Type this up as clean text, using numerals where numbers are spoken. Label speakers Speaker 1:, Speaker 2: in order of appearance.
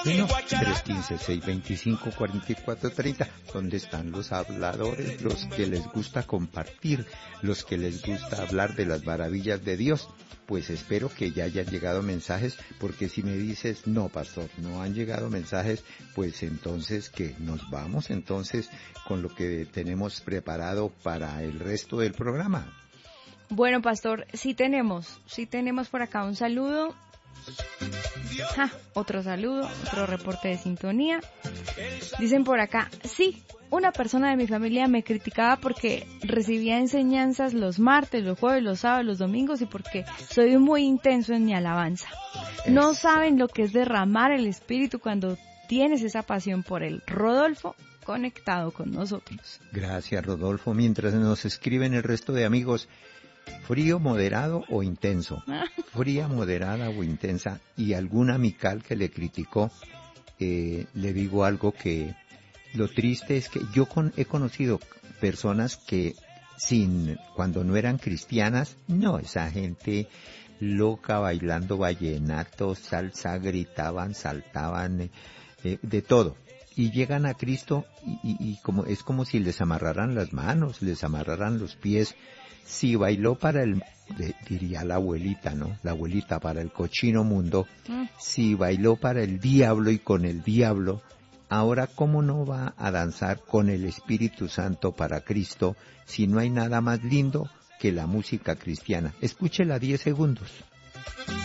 Speaker 1: Bueno, 315-625-4430, ¿dónde están los habladores, los que les gusta compartir, los que les gusta hablar de las maravillas de Dios? Pues espero que ya hayan llegado mensajes, porque si me dices, no, pastor, no han llegado mensajes, pues entonces que nos vamos entonces con lo que tenemos preparado para el resto del programa.
Speaker 2: Bueno, pastor, sí tenemos por acá un saludo. Otro saludo, otro reporte de sintonía. Dicen por acá, sí, una persona de mi familia me criticaba porque recibía enseñanzas los martes, los jueves, los sábados, los domingos y porque soy muy intenso en mi alabanza. No saben lo que es derramar el espíritu cuando tienes esa pasión por él. Rodolfo, conectado con nosotros.
Speaker 1: Gracias, Rodolfo. Mientras nos escriben el resto de amigos, frío, moderado o intenso. Fría, moderada o intensa. Y algún amical que le criticó, le digo algo que lo triste es que yo he conocido personas que cuando no eran cristianas, no, esa gente loca bailando vallenato, salsa, gritaban, saltaban, de todo. Y llegan a Cristo y es como si les amarraran las manos, les amarraran los pies. Si bailó diría la abuelita, ¿no? La abuelita para el cochino mundo, si bailó para el diablo y con el diablo, ahora ¿cómo no va a danzar con el Espíritu Santo para Cristo si no hay nada más lindo que la música cristiana? Escúchela 10 segundos.